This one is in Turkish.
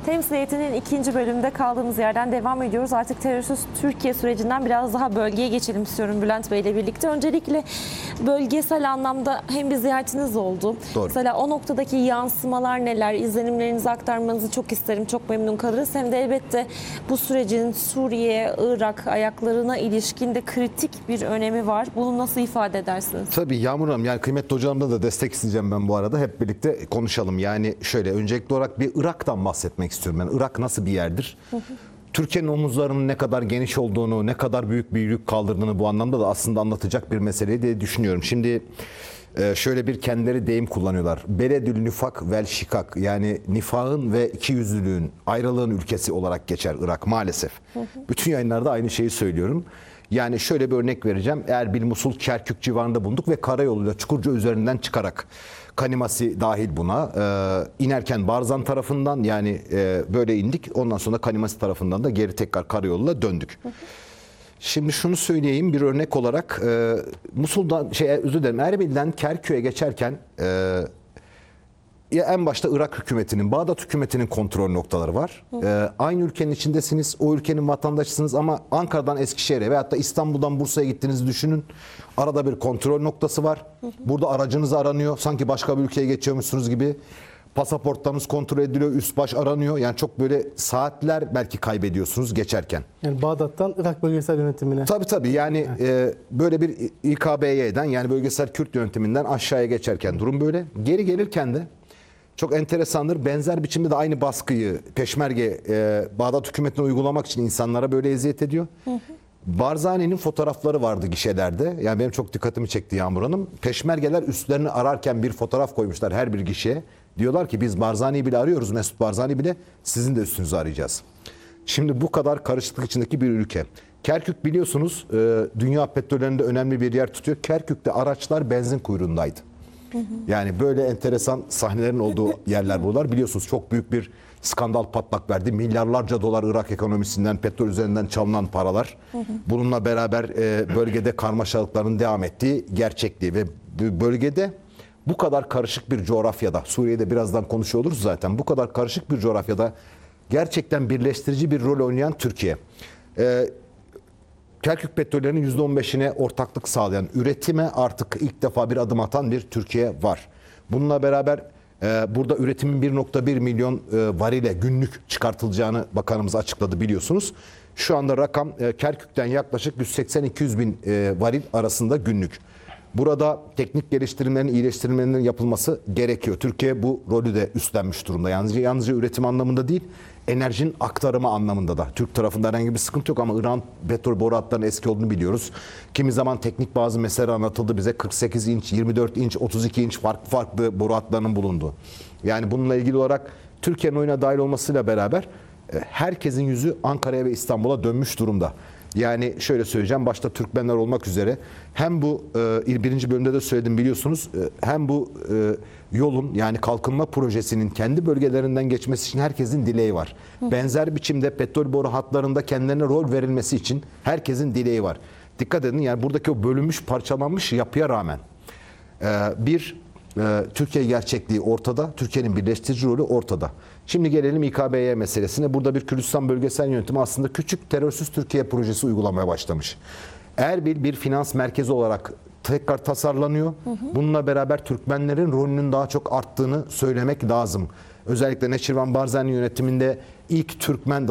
Temsiliyetinin ikinci bölümünde kaldığımız yerden devam ediyoruz. Artık terörsüz Türkiye sürecinden biraz daha bölgeye geçelim istiyorum Bülent Bey ile birlikte. Öncelikle bölgesel anlamda hem bir ziyaretiniz oldu. Doğru. Mesela o noktadaki yansımalar neler? İzlenimlerinizi aktarmanızı çok isterim. Çok memnun kalırız. Hem de elbette bu sürecin Suriye, Irak ayaklarına ilişkin de kritik bir önemi var. Bunu nasıl ifade edersiniz? Tabii Yağmur Hanım, yani kıymetli hocamdan da destek isteyeceğim ben bu arada. Hep birlikte konuşalım. Yani şöyle, öncelikli olarak bir Irak'tan bahsetmek istiyorum. Yani Irak nasıl bir yerdir? Türkiye'nin omuzlarının ne kadar geniş olduğunu, ne kadar büyük bir yük kaldırdığını bu anlamda da aslında anlatacak bir mesele diye düşünüyorum. Şimdi şöyle bir kendileri deyim kullanıyorlar. Beledül nifak vel şikak, yani nifakın ve ikiyüzlülüğün, ayrılığın ülkesi olarak geçer Irak maalesef. Bütün yayınlarda aynı şeyi söylüyorum. Yani şöyle bir örnek vereceğim. Erbil, Musul, Kerkük civarında bulunduk ve karayoluyla Çukurca üzerinden çıkarak, Kanimasi dahil buna, inerken Barzan tarafından, yani böyle indik. Ondan sonra Kanimasi tarafından da geri tekrar karayoluyla döndük. Şimdi şunu söyleyeyim bir örnek olarak, Musul'dan, özür dilerim, Erbil'den Kerkük'e geçerken en başta Irak hükümetinin, Bağdat hükümetinin kontrol noktaları var. Aynı ülkenin içindesiniz, o ülkenin vatandaşısınız ama Ankara'dan Eskişehir'e veyahut da İstanbul'dan Bursa'ya gittiğinizi düşünün. Arada bir kontrol noktası var. Burada aracınız aranıyor. Sanki başka bir ülkeye geçiyormuşsunuz gibi. Pasaportlarınız kontrol ediliyor, üst baş aranıyor. Yani çok böyle saatler belki kaybediyorsunuz geçerken. Yani Bağdat'tan Irak bölgesel yönetimine. Tabii yani böyle bir İKBY'den, yani bölgesel Kürt yönetiminden aşağıya geçerken durum böyle. Geri gelirken de çok enteresandır. Benzer biçimde de aynı baskıyı Peşmerge Bağdat hükümetine uygulamak için insanlara böyle eziyet ediyor. Barzani'nin fotoğrafları vardı gişelerde. Yani benim çok dikkatimi çekti Yağmur Hanım. Peşmergeler üstlerini ararken bir fotoğraf koymuşlar her bir gişeye. Diyorlar ki biz Barzani'yi bile arıyoruz, Mesut Barzani bile, sizin de üstünüzü arayacağız. Şimdi bu kadar karışıklık içindeki bir ülke. Kerkük biliyorsunuz dünya petrollerinde önemli bir yer tutuyor. Kerkük'te araçlar benzin kuyruğundaydı. Yani böyle enteresan sahnelerin olduğu yerler buralar. Biliyorsunuz çok büyük bir skandal patlak verdi. Milyarlarca dolar Irak ekonomisinden, petrol üzerinden çalınan paralar. Bununla beraber bölgede karmaşalıkların devam ettiği gerçekliği ve bölgede bu kadar karışık bir coğrafyada, Suriye'de birazdan konuşuyor oluruz zaten, bu kadar karışık bir coğrafyada gerçekten birleştirici bir rol oynayan Türkiye. Kerkük petrollerinin %15'ine ortaklık sağlayan, üretime artık ilk defa bir adım atan bir Türkiye var. Bununla beraber burada üretimin 1,1 milyon varile günlük çıkartılacağını bakanımız açıkladı biliyorsunuz. Şu anda rakam Kerkük'ten yaklaşık 180-200 bin varil arasında günlük. Burada teknik geliştirmelerin, iyileştirmelerinin yapılması gerekiyor. Türkiye bu rolü de üstlenmiş durumda. Yalnızca üretim anlamında değil, enerjinin aktarımı anlamında da. Türk tarafında herhangi bir sıkıntı yok ama İran petrol boru hatlarının eski olduğunu biliyoruz. Kimi zaman teknik bazı mesele anlatıldı bize. 48 inç, 24 inç, 32 inç farklı boru hatlarının bulunduğu. Yani bununla ilgili olarak Türkiye'nin oyuna dahil olmasıyla beraber herkesin yüzü Ankara'ya ve İstanbul'a dönmüş durumda. Yani şöyle söyleyeceğim, başta Türkmenler olmak üzere hem bu birinci bölümde de söyledim biliyorsunuz, hem bu yolun, yani kalkınma projesinin kendi bölgelerinden geçmesi için herkesin dileği var. Benzer biçimde petrol boru hatlarında kendilerine rol verilmesi için herkesin dileği var. Dikkat edin, yani buradaki o bölünmüş, parçalanmış yapıya rağmen Türkiye gerçekliği ortada, Türkiye'nin birleştirici rolü ortada. Şimdi gelelim İKBY meselesine. Burada bir Kürdistan bölgesel yönetimi aslında küçük terörsüz Türkiye projesi uygulamaya başlamış. Erbil bir finans merkezi olarak tekrar tasarlanıyor. Bununla beraber Türkmenlerin rolünün daha çok arttığını söylemek lazım. Özellikle Neçirvan Barzani yönetiminde ilk Türkmen